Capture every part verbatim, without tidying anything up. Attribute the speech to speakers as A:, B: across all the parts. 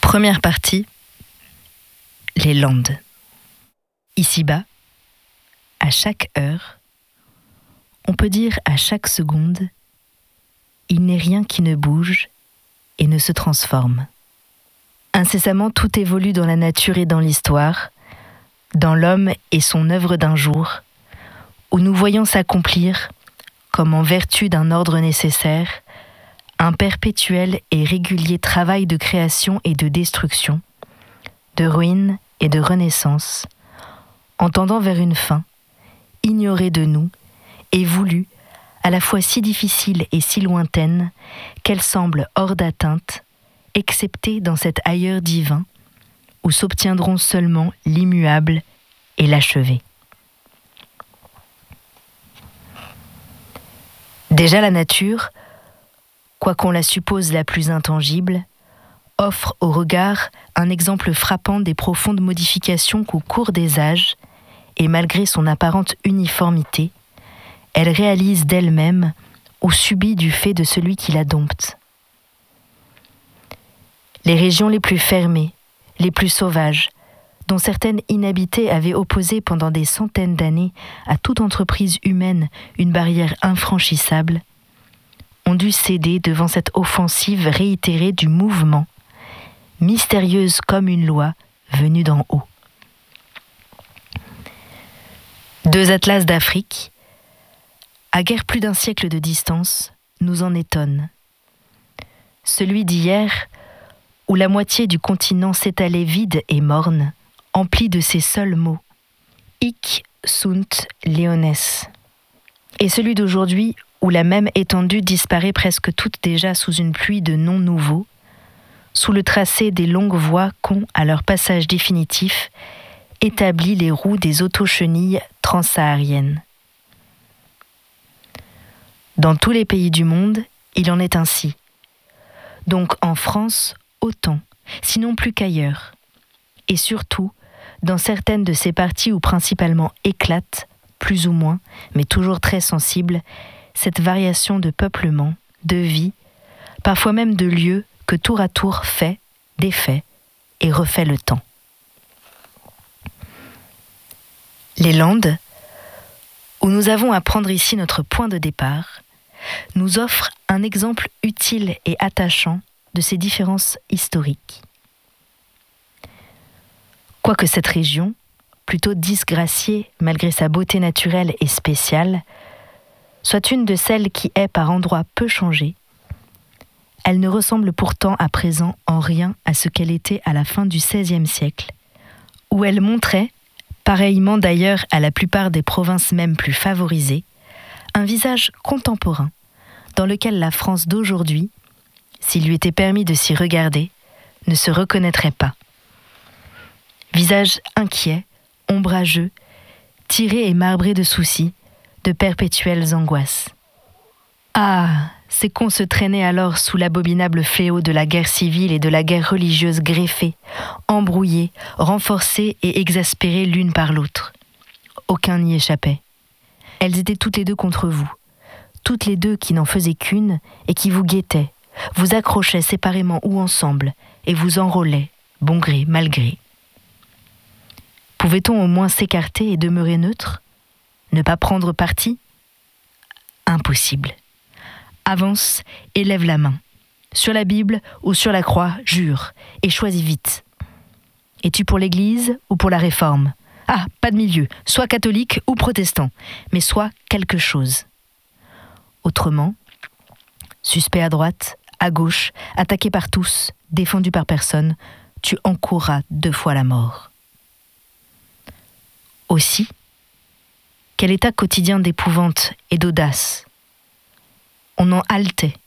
A: Première partie, les Landes. Ici-bas, à chaque heure, on peut dire à chaque seconde, il n'est rien qui ne bouge et ne se transforme. Incessamment, tout évolue dans la nature et dans l'histoire, dans l'homme et son œuvre d'un jour, où nous voyons s'accomplir, comme en vertu d'un ordre nécessaire, un perpétuel et régulier travail de création et de destruction, de ruine et de renaissance, en tendant vers une fin, ignorée de nous et voulue, à la fois si difficile et si lointaine, qu'elle semble hors d'atteinte, excepté dans cet ailleurs divin, où s'obtiendront seulement l'immuable et l'achevé. Déjà la nature, quoiqu'on la suppose la plus intangible, offre au regard un exemple frappant des profondes modifications qu'au cours des âges, et malgré son apparente uniformité, elle réalise d'elle-même ou subit du fait de celui qui la dompte. Les régions les plus fermées, les plus sauvages, dont certaines inhabitées avaient opposé pendant des centaines d'années à toute entreprise humaine une barrière infranchissable, ont dû céder devant cette offensive réitérée du mouvement, mystérieuse comme une loi venue d'en haut. Deux atlas d'Afrique, à guère plus d'un siècle de distance, nous en étonnent. Celui d'hier, où la moitié du continent s'étalait vide et morne, empli de ces seuls mots « Hic sunt leones », et celui d'aujourd'hui, où la même étendue disparaît presque toute déjà sous une pluie de noms nouveaux, sous le tracé des longues voies qu'ont, à leur passage définitif, établi les roues des autochenilles transsahariennes. Dans tous les pays du monde, il en est ainsi. Donc en France, autant, sinon plus qu'ailleurs. Et surtout, dans certaines de ces parties où principalement éclate, plus ou moins, mais toujours très sensible, cette variation de peuplement, de vie, parfois même de lieu que tour à tour fait, défait et refait le temps. Les Landes, où nous avons à prendre ici notre point de départ, nous offrent un exemple utile et attachant de ces différences historiques. Quoique cette région, plutôt disgraciée malgré sa beauté naturelle et spéciale, soit une de celles qui est par endroits peu changée, elle ne ressemble pourtant à présent en rien à ce qu'elle était à la fin du seizième siècle, où elle montrait, pareillement d'ailleurs à la plupart des provinces même plus favorisées, un visage contemporain dans lequel la France d'aujourd'hui, s'il lui était permis de s'y regarder, ne se reconnaîtrait pas. Visage inquiet, ombrageux, tiré et marbré de soucis, de perpétuelles angoisses. Ah, c'est qu'on se traînait alors sous l'abominable fléau de la guerre civile et de la guerre religieuse greffées, embrouillées, renforcées et exaspérées l'une par l'autre. Aucun n'y échappait. Elles étaient toutes les deux contre vous, toutes les deux qui n'en faisaient qu'une et qui vous guettaient, vous accrochaient séparément ou ensemble et vous enrôlaient, bon gré, mal gré. Pouvait-on au moins s'écarter et demeurer neutre ? Ne pas prendre parti ? Impossible. Avance et lève la main. Sur la Bible ou sur la croix, jure, et choisis vite. Es-tu pour l'Église ou pour la Réforme ? Ah, pas de milieu, soit catholique ou protestant, mais soit quelque chose. Autrement, suspect à droite, à gauche, attaqué par tous, défendu par personne, tu encourras deux fois la mort. Aussi, quel état quotidien d'épouvante et d'audace. On en haletait.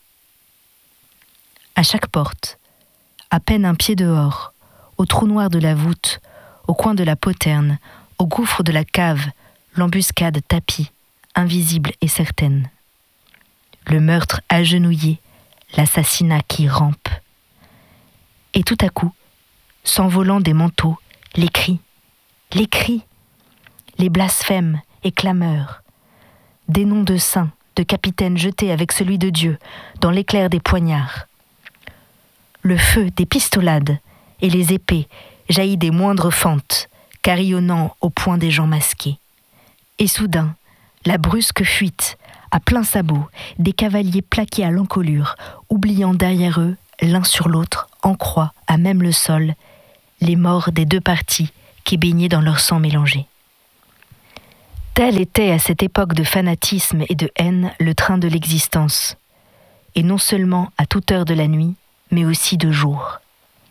A: À chaque porte, à peine un pied dehors, au trou noir de la voûte, au coin de la poterne, au gouffre de la cave, l'embuscade tapie, invisible et certaine. Le meurtre agenouillé, l'assassinat qui rampe. Et tout à coup, s'envolant des manteaux, les cris, les cris, les blasphèmes et clameurs, des noms de saints, de capitaines jetés avec celui de Dieu dans l'éclair des poignards. Le feu des pistolades et les épées jaillies des moindres fentes, carillonnant au poing des gens masqués. Et soudain, la brusque fuite, à plein sabot, des cavaliers plaqués à l'encolure, oubliant derrière eux, l'un sur l'autre, en croix, à même le sol, les morts des deux parties qui baignaient dans leur sang mélangé. Tel était à cette époque de fanatisme et de haine le train de l'existence, et non seulement à toute heure de la nuit, mais aussi de jour.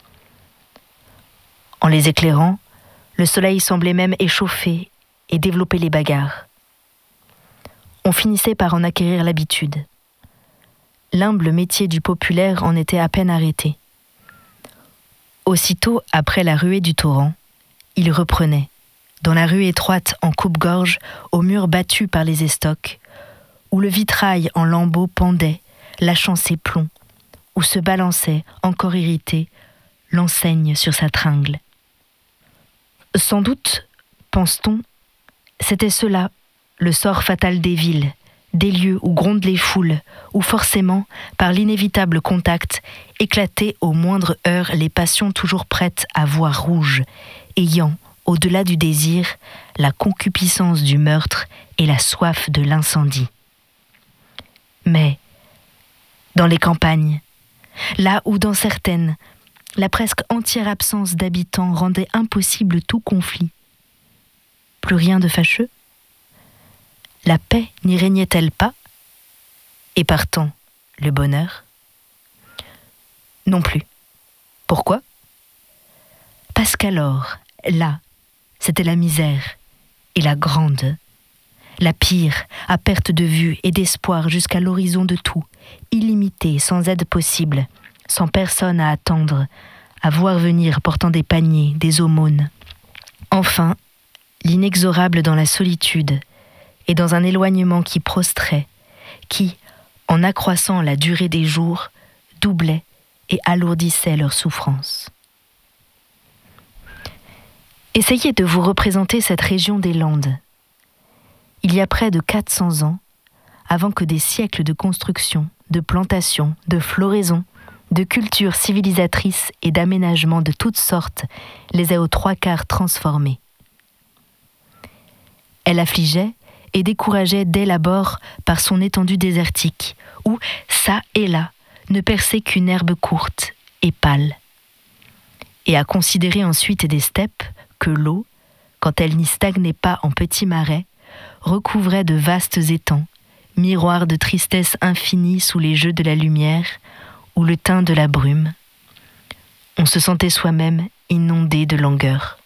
A: En les éclairant, le soleil semblait même échauffer et développer les bagarres. On finissait par en acquérir l'habitude. L'humble métier du populaire en était à peine arrêté. Aussitôt après la ruée du torrent, il reprenait, dans la rue étroite en coupe-gorge, au mur battu par les estocs, où le vitrail en lambeaux pendait, lâchant ses plombs, où se balançait, encore irrité, l'enseigne sur sa tringle. Sans doute, pense-t-on, c'était cela, le sort fatal des villes, des lieux où grondent les foules, où forcément, par l'inévitable contact, éclataient aux moindres heures les passions toujours prêtes à voir rouge, ayant, au-delà du désir, la concupiscence du meurtre et la soif de l'incendie. Mais, dans les campagnes, là où dans certaines, la presque entière absence d'habitants rendait impossible tout conflit, plus rien de fâcheux? La paix n'y régnait-elle pas? Et partant, le bonheur? Non plus. Pourquoi? Parce qu'alors, là, c'était la misère, et la grande, la pire, à perte de vue et d'espoir jusqu'à l'horizon de tout, illimitée, sans aide possible, sans personne à attendre, à voir venir portant des paniers, des aumônes. Enfin, l'inexorable dans la solitude, et dans un éloignement qui prostrait, qui, en accroissant la durée des jours, doublait et alourdissait leur souffrance. Essayez de vous représenter cette région des Landes. Il y a près de quatre cents ans, avant que des siècles de construction, de plantation, de floraison, de cultures civilisatrices et d'aménagements de toutes sortes les aient aux trois quarts transformés. Elle affligeait et décourageait dès l'abord par son étendue désertique, où, çà et là, ne perçait qu'une herbe courte et pâle. Et à considérer ensuite des steppes que l'eau, quand elle n'y stagnait pas en petits marais, recouvrait de vastes étangs, miroirs de tristesse infinie sous les jeux de la lumière ou le teint de la brume. On se sentait soi-même inondé de langueur.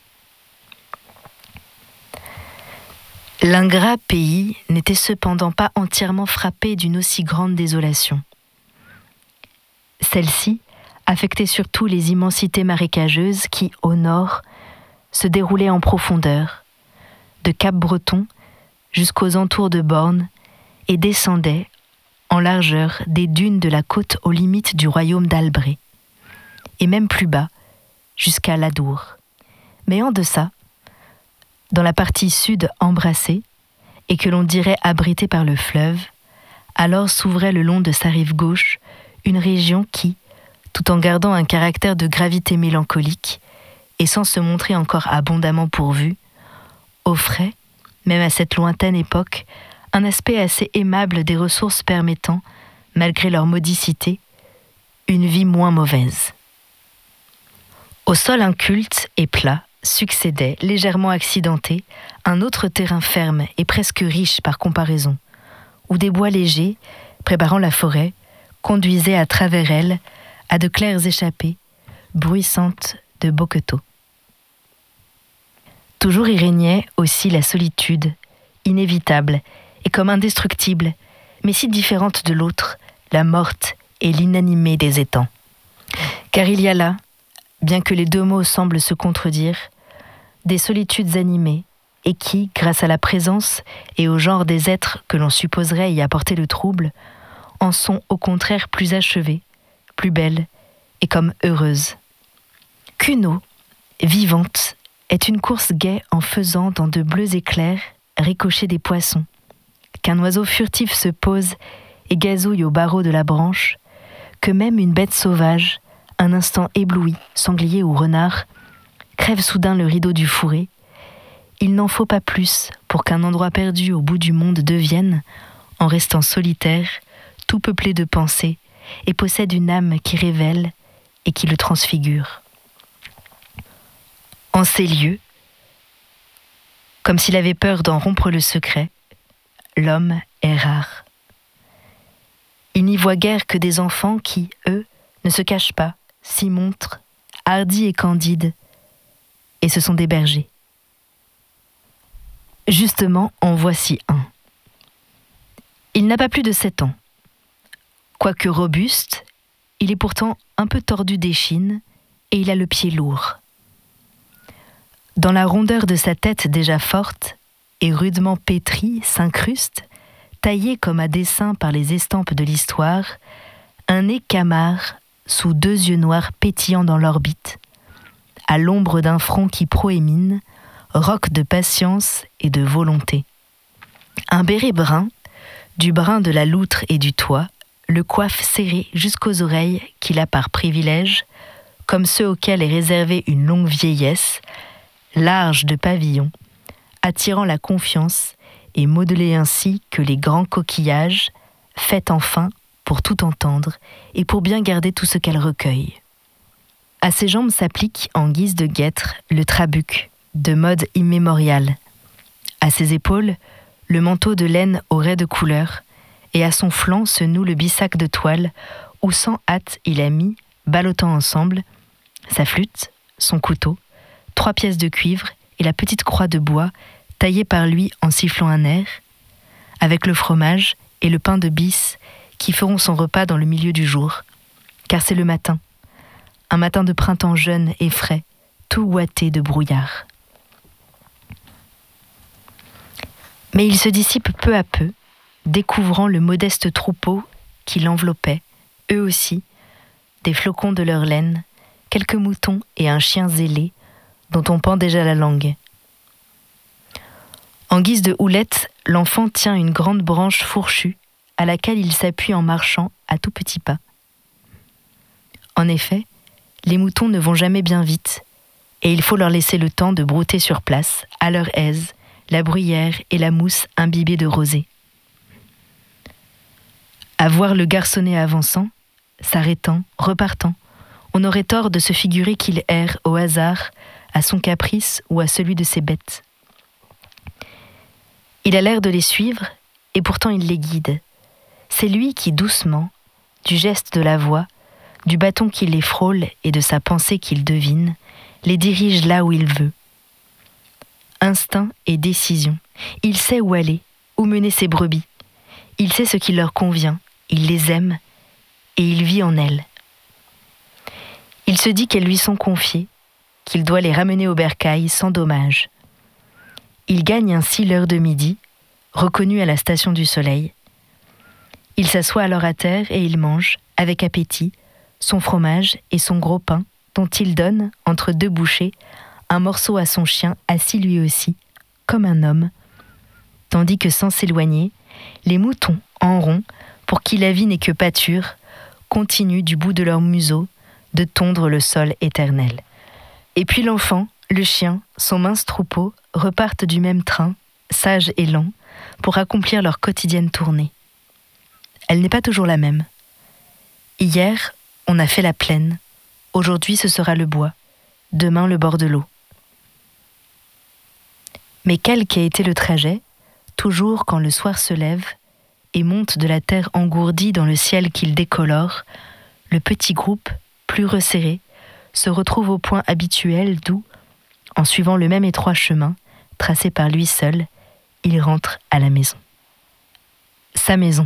A: L'ingrat pays n'était cependant pas entièrement frappé d'une aussi grande désolation. Celle-ci affectait surtout les immensités marécageuses qui, au nord, se déroulaient en profondeur, de Cap-Breton jusqu'aux entours de Borne, et descendaient, en largeur, des dunes de la côte aux limites du royaume d'Albret, et même plus bas, jusqu'à l'Adour. Mais en deçà, dans la partie sud embrassée, et que l'on dirait abritée par le fleuve, alors s'ouvrait le long de sa rive gauche une région qui, tout en gardant un caractère de gravité mélancolique, et sans se montrer encore abondamment pourvue, offrait, même à cette lointaine époque, un aspect assez aimable des ressources permettant, malgré leur modicité, une vie moins mauvaise. Au sol inculte et plat, succédait, légèrement accidenté, un autre terrain ferme et presque riche par comparaison, où des bois légers, préparant la forêt, conduisaient à travers elle à de claires échappées, bruissantes de boqueteaux. Toujours y régnait aussi la solitude, inévitable et comme indestructible, mais si différente de l'autre, la morte et l'inanimée des étangs. Car il y a là, bien que les deux mots semblent se contredire, des solitudes animées, et qui, grâce à la présence et au genre des êtres que l'on supposerait y apporter le trouble, en sont au contraire plus achevées, plus belles et comme heureuses. Qu'une eau, vivante, est une course gaie en faisant dans de bleus éclairs ricocher des poissons, qu'un oiseau furtif se pose et gazouille au barreau de la branche, que même une bête sauvage, un instant ébloui, sanglier ou renard, crève soudain le rideau du fourré. Il n'en faut pas plus pour qu'un endroit perdu au bout du monde devienne, en restant solitaire, tout peuplé de pensées, et possède une âme qui révèle et qui le transfigure. En ces lieux, comme s'il avait peur d'en rompre le secret, l'homme est rare. Il n'y voit guère que des enfants qui, eux, ne se cachent pas, s'y montrent, hardis et candides, et ce sont des bergers. Justement, en voici un. Il n'a pas plus de sept ans. Quoique robuste, il est pourtant un peu tordu d'échine et il a le pied lourd. Dans la rondeur de sa tête déjà forte et rudement pétrie s'incruste, taillé comme à dessein par les estampes de l'histoire, un nez camard sous deux yeux noirs pétillants dans l'orbite, à l'ombre d'un front qui proémine, roc de patience et de volonté. Un béret brun, du brun de la loutre et du toit, le coiffe serré jusqu'aux oreilles qu'il a par privilège, comme ceux auxquels est réservée une longue vieillesse, large de pavillon, attirant la confiance et modelé ainsi que les grands coquillages, faits enfin pour tout entendre et pour bien garder tout ce qu'elle recueille. À ses jambes s'applique, en guise de guêtre, le trabuc, de mode immémorial. À ses épaules, le manteau de laine aux raies de couleur, et à son flanc se noue le bissac de toile où sans hâte il a mis, ballottant ensemble, sa flûte, son couteau, trois pièces de cuivre et la petite croix de bois taillée par lui en sifflant un air, avec le fromage et le pain de bis qui feront son repas dans le milieu du jour, car c'est le matin, un matin de printemps jeune et frais, tout ouaté de brouillard. Mais il se dissipe peu à peu, découvrant le modeste troupeau qui l'enveloppait, eux aussi, des flocons de leur laine, quelques moutons et un chien zélé dont on pend déjà la langue. En guise de houlette, l'enfant tient une grande branche fourchue à laquelle il s'appuie en marchant à tout petits pas. En effet, les moutons ne vont jamais bien vite et il faut leur laisser le temps de brouter sur place, à leur aise, la bruyère et la mousse imbibées de rosée. À voir le garçonnet avançant, s'arrêtant, repartant, on aurait tort de se figurer qu'il erre au hasard, à son caprice ou à celui de ses bêtes. Il a l'air de les suivre, et pourtant il les guide. C'est lui qui, doucement, du geste de la voix, du bâton qui les frôle et de sa pensée qu'il devine, les dirige là où il veut. Instinct et décision. Il sait où aller, où mener ses brebis. Il sait ce qui leur convient, il les aime, et il vit en elles. Il se dit qu'elles lui sont confiées, qu'il doit les ramener au bercail sans dommage. Il gagne ainsi l'heure de midi, reconnue à la station du soleil. Il s'assoit alors à terre et il mange, avec appétit, son fromage et son gros pain, dont il donne, entre deux bouchées, un morceau à son chien assis lui aussi, comme un homme, tandis que sans s'éloigner, les moutons, en rond, pour qui la vie n'est que pâture, continuent du bout de leur museau de tondre le sol éternel. Et puis l'enfant, le chien, son mince troupeau repartent du même train, sages et lents, pour accomplir leur quotidienne tournée. Elle n'est pas toujours la même. Hier, on a fait la plaine. Aujourd'hui, ce sera le bois. Demain, le bord de l'eau. Mais quel qu'ait été le trajet, toujours quand le soir se lève et monte de la terre engourdie dans le ciel qu'il décolore, le petit groupe, plus resserré, se retrouve au point habituel d'où, en suivant le même étroit chemin, tracé par lui seul, il rentre à la maison. Sa maison.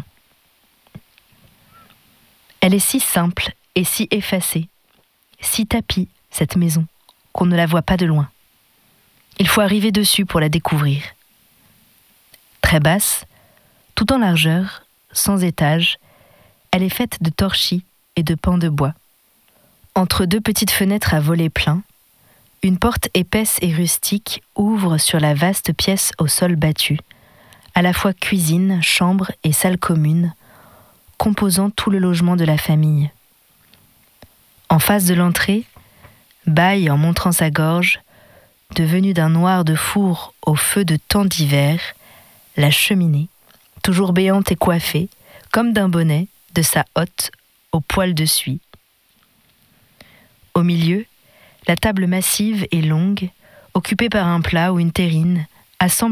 A: Elle est si simple et si effacée, si tapie, cette maison, qu'on ne la voit pas de loin. Il faut arriver dessus pour la découvrir. Très basse, tout en largeur, sans étage, elle est faite de torchis et de pans de bois. Entre deux petites fenêtres à volets pleins, une porte épaisse et rustique ouvre sur la vaste pièce au sol battu, à la fois cuisine, chambre et salle commune, composant tout le logement de la famille. En face de l'entrée, bâille en montrant sa gorge, devenue d'un noir de four au feu de temps d'hiver, la cheminée, toujours béante et coiffée, comme d'un bonnet, de sa hotte au poil de suie. Au milieu, la table massive et longue, occupée par un plat ou une terrine, assemble